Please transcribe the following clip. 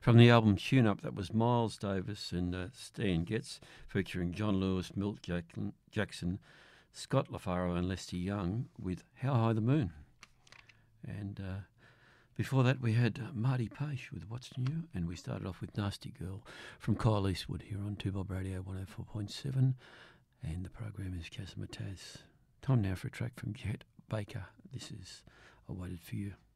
From the album Tune Up, that was Miles Davis and Stan Getz, featuring John Lewis, Milt Jackson, Scott LaFaro and Lester Young with How High the Moon. And before that we had Marty Page with What's New, and we started off with Nasty Girl from Kyle Eastwood here on 2 Bob Radio 104.7, and the program is Casimir Taz. Time now for a track from Jet Baker. This is I Waited For You.